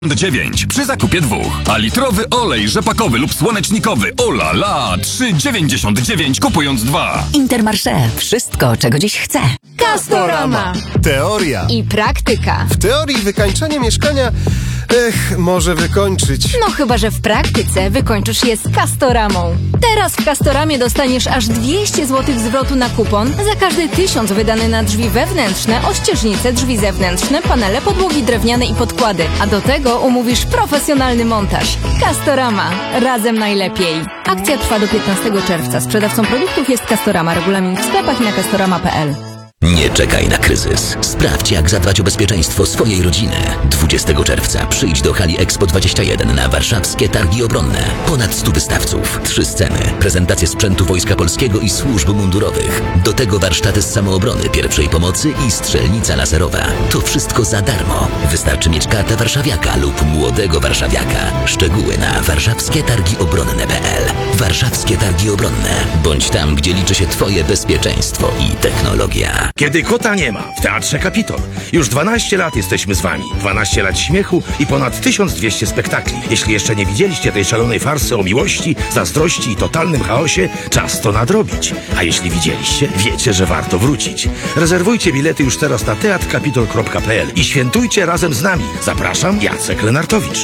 9 przy zakupie 2, a litrowy olej rzepakowy lub słonecznikowy Ola La 3,99 kupując 2. Intermarché. Wszystko, czego dziś chcę. Castorama. Teoria I praktyka. W teorii wykańczanie mieszkania może wykończyć. No chyba, że w praktyce wykończysz je z Castoramą. Teraz w Castoramie dostaniesz aż 200 zł zwrotu na kupon za każdy 1000 wydany na drzwi wewnętrzne, ościeżnice, drzwi zewnętrzne, panele, podłogi drewniane i podkłady. A do tego umówisz profesjonalny montaż. Castorama. Razem najlepiej. Akcja trwa do 15 czerwca. Sprzedawcą produktów jest Castorama. Regulamin w sklepach i na castorama.pl. Nie czekaj na kryzys. Sprawdź, jak zadbać o bezpieczeństwo swojej rodziny. 20 czerwca przyjdź do hali Expo 21 na warszawskie targi obronne. Ponad 100 wystawców, 3 sceny, prezentacje sprzętu Wojska Polskiego i służb mundurowych. Do tego warsztaty z samoobrony, pierwszej pomocy i strzelnica laserowa. To wszystko za darmo. Wystarczy mieć kartę warszawiaka lub młodego warszawiaka. Szczegóły na warszawskietargiobronne.pl. Warszawskie Targi Obronne. Bądź tam, gdzie liczy się Twoje bezpieczeństwo i technologia. Kiedy kota nie ma w Teatrze Kapitol. Już 12 lat jesteśmy z wami. 12 lat śmiechu i ponad 1200 spektakli. Jeśli jeszcze nie widzieliście tej szalonej farsy o miłości, zazdrości i totalnym chaosie, czas to nadrobić. A jeśli widzieliście, wiecie, że warto wrócić. Rezerwujcie bilety już teraz na teatrkapitol.pl i świętujcie razem z nami. Zapraszam, Jacek Lenartowicz.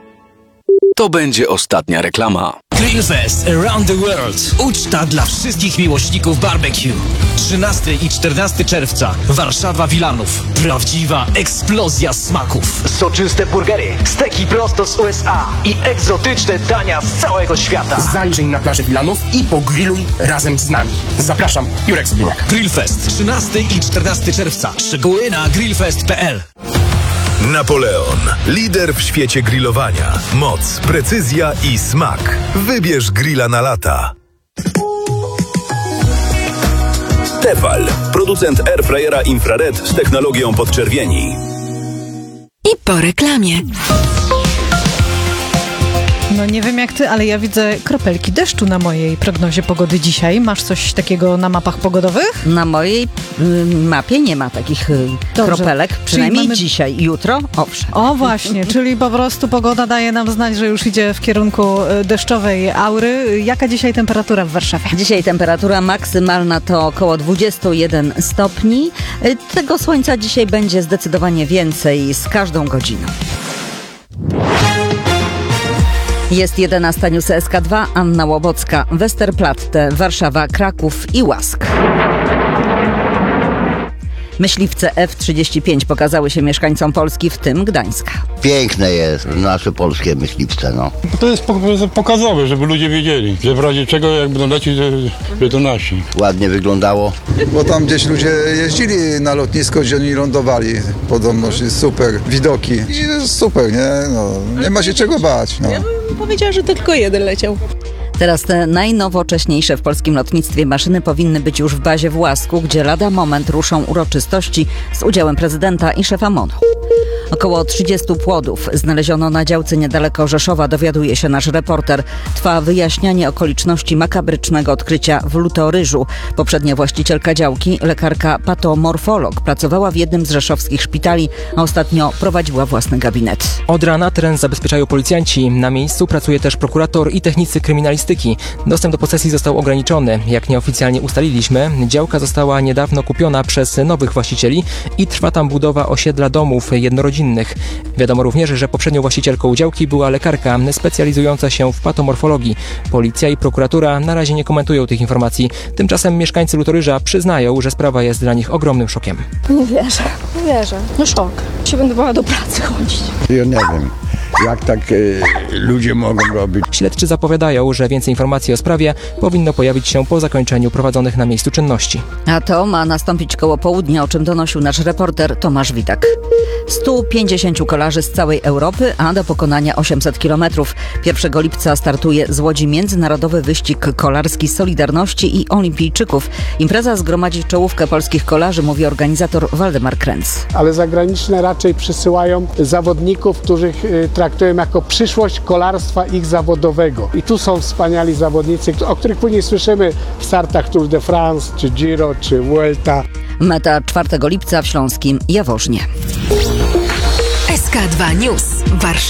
To będzie ostatnia reklama. Grillfest Around the World. Uczta dla wszystkich miłośników barbecue. 13 i 14 czerwca. Warszawa Wilanów. Prawdziwa eksplozja smaków. Soczyste burgery, steki prosto z USA i egzotyczne dania z całego świata. Zajrzyj na plażę Wilanów i pogrilluj razem z nami. Zapraszam, Jurek Zbiniak. Grillfest 13 i 14 czerwca. Szczegóły na grillfest.pl. Napoleon. Lider w świecie grillowania. Moc, precyzja i smak. Wybierz grilla na lata. Tefal. Producent airfryera infrared z technologią podczerwieni. I po reklamie. No nie wiem jak ty, ale ja widzę kropelki deszczu na mojej prognozie pogody dzisiaj. Masz coś takiego na mapach pogodowych? Na mojej mapie nie ma takich kropelek, przynajmniej dzisiaj. Jutro owszem. O właśnie, czyli po prostu pogoda daje nam znać, że już idzie w kierunku deszczowej aury. Jaka dzisiaj temperatura w Warszawie? Dzisiaj temperatura maksymalna to około 21 stopni. Tego słońca dzisiaj będzie zdecydowanie więcej z każdą godziną. Jest 11 News SK2, Anna Łobocka, Westerplatte, Warszawa, Kraków i Łask. Myśliwce F-35 pokazały się mieszkańcom Polski, w tym Gdańska. Piękne jest nasze polskie myśliwce, no. To jest pokazowe, żeby ludzie wiedzieli, że w razie czego jak będą lecieć, że to nasi. Ładnie wyglądało. Bo tam gdzieś ludzie jeździli na lotnisko, gdzie oni lądowali. Podobno super widoki. I jest super, nie? No, nie ma się czego bać. No. Ja bym powiedziała, że tylko jeden leciał. Teraz te najnowocześniejsze w polskim lotnictwie maszyny powinny być już w bazie w Łasku, gdzie lada moment ruszą uroczystości z udziałem prezydenta i szefa MON-u. Około 30 płodów znaleziono na działce niedaleko Rzeszowa, dowiaduje się nasz reporter. Trwa wyjaśnianie okoliczności makabrycznego odkrycia w Lutoryżu. Poprzednia właścicielka działki, lekarka patomorfolog, pracowała w jednym z rzeszowskich szpitali, a ostatnio prowadziła własny gabinet. Od rana teren zabezpieczają policjanci. Na miejscu pracuje też prokurator i technicy kryminalistyki. Dostęp do posesji został ograniczony. Jak nieoficjalnie ustaliliśmy, działka została niedawno kupiona przez nowych właścicieli i trwa tam budowa osiedla domów jednorodzinnych. Wiadomo również, że poprzednią właścicielką działki była lekarka specjalizująca się w patomorfologii. Policja i prokuratura na razie nie komentują tych informacji. Tymczasem mieszkańcy Lutoryża przyznają, że sprawa jest dla nich ogromnym szokiem. Nie wierzę. No szok. Się będę bała do pracy chodzić. Ja nie wiem. Jak tak ludzie mogą robić? Śledczy zapowiadają, że więcej informacji o sprawie powinno pojawić się po zakończeniu prowadzonych na miejscu czynności. A to ma nastąpić koło południa, o czym donosił nasz reporter Tomasz Witak. 150 kolarzy z całej Europy, a do pokonania 800 kilometrów. 1 lipca startuje z Łodzi międzynarodowy wyścig kolarski Solidarności i Olimpijczyków. Impreza zgromadzi czołówkę polskich kolarzy, mówi organizator Waldemar Kręc. Ale zagraniczne raczej przysyłają zawodników, których traktują jako przyszłość kolarstwa ich zawodowego. I tu są wspaniali zawodnicy, o których później słyszymy w startach Tour de France, czy Giro, czy Vuelta. Meta 4 lipca w śląskim Jaworznie. SK K2 News. Warszawa.